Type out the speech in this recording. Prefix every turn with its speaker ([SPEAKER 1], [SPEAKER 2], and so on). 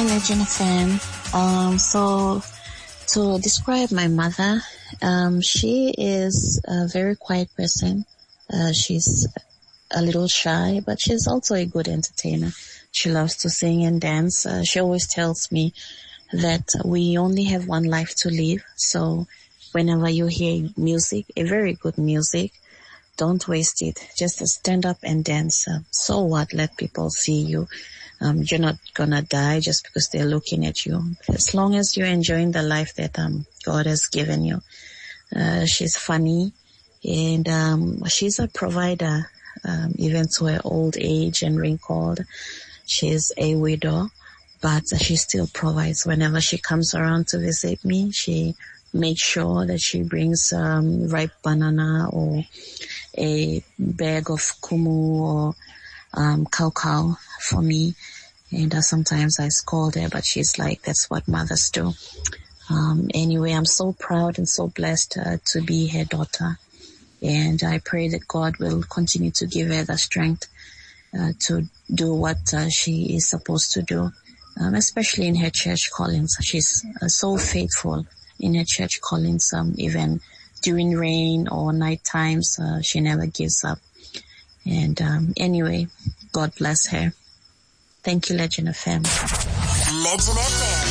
[SPEAKER 1] Hi, Legend FM. So to describe my mother, she is a very quiet person. She's a little shy, but she's also a good entertainer. She loves to sing and dance. She always tells me that we only have one life to live. So whenever you hear music, a very good music, don't waste it. Just stand up and dance. So what? Let people see you. You're not gonna die just because they're looking at you. As long as you're enjoying the life that God has given you. She's funny and she's a provider, even to her old age and wrinkled. She's a widow, but she still provides. Whenever she comes around to visit me, she makes sure that she brings ripe banana or a bag of kumu or cow for me. And sometimes I scold her, but she's like, that's what mothers do. Anyway, I'm so proud and so blessed to be her daughter. And I pray that God will continue to give her the strength to do what she is supposed to do, especially in her church callings. She's so faithful in her church callings, even during rain or night times. She never gives up. And anyway, God bless her. Thank you, Legend FM.
[SPEAKER 2] Legend FM.